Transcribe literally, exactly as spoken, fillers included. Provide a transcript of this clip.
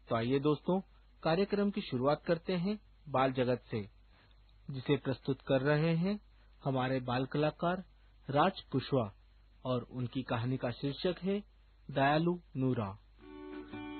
तो आइए दोस्तों, कार्यक्रम की शुरुआत करते हैं बाल जगत से, जिसे प्रस्तुत कर रहे हैं हमारे बाल कलाकार राज कुशवाहा, और उनकी कहानी का शीर्षक है दयालु नूरा।